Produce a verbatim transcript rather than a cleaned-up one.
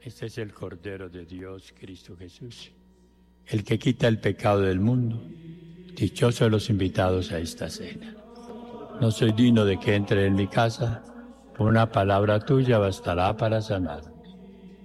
Este es el Cordero de Dios, Cristo Jesús, el que quita el pecado del mundo. Dichosos los invitados a esta cena. No soy digno de que entre en mi casa, una palabra tuya bastará para sanar.